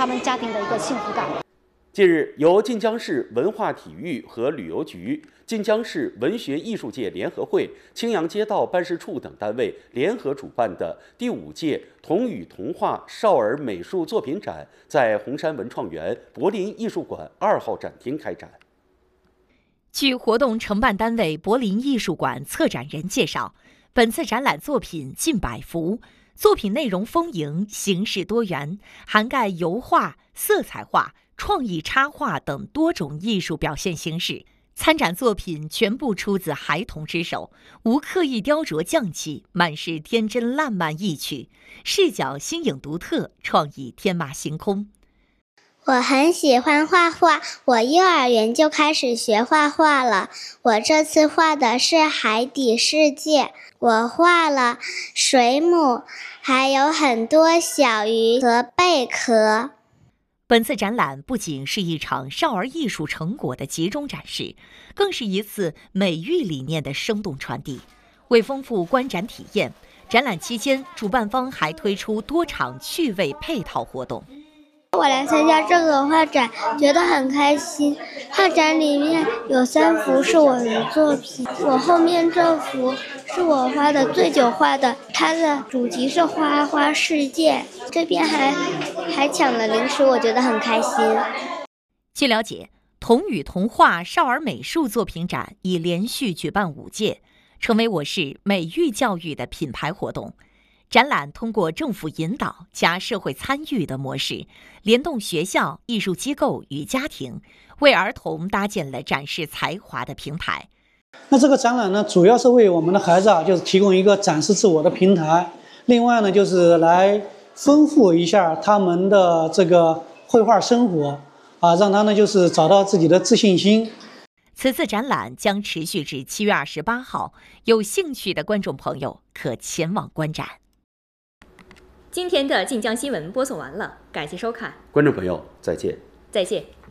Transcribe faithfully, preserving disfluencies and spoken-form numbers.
他们家庭的一个幸福感。 近日，由晋江市文化体育和旅游局、晋江市文学艺术界联合会、青阳街道办事处等单位联合主办的第五届童语童话少儿美术作品展在红山文创园柏林艺术馆二号展厅开展。 据活动承办单位柏林艺术馆策展人介绍，本次展览作品近百幅，作品内容丰盈，形式多元，涵盖油画、色彩画、创意插画等多种艺术表现形式。参展作品全部出自孩童之手，无刻意雕琢匠气，满是天真烂漫意趣，视角新颖独特，创意天马行空。 我很喜欢画画，我幼儿园就开始学画画了。我这次画的是海底世界，我画了水母，还有很多小鱼和贝壳。 本次展览不仅是一场少儿艺术成果的集中展示，更是一次美育理念的生动传递。为丰富观展体验，展览期间主办方还推出多场趣味配套活动。 我来参加这个画展，觉得很开心。画展里面有三幅是我的作品，我后面这幅是我画的最久画的，它的主题是花花世界。这边还还抢了零食，我觉得很开心。 据了解，童语童话少儿美术作品展已连续举办五届，成为我市美育教育的品牌活动。展览通过政府引导加社会参与的模式，联动学校、艺术机构与家庭，为儿童搭建了展示才华的平台。 那这个展览呢，主要是为我们的孩子啊，就是提供一个展示自我的平台。另外呢，就是来丰富一下他们的这个绘画生活啊，让他呢就是找到自己的自信心。 此次展览将持续至七月二十八号，有兴趣的观众朋友可前往观展。 今天的晋江新闻播送完了，感谢收看， 观众朋友再见。 再见。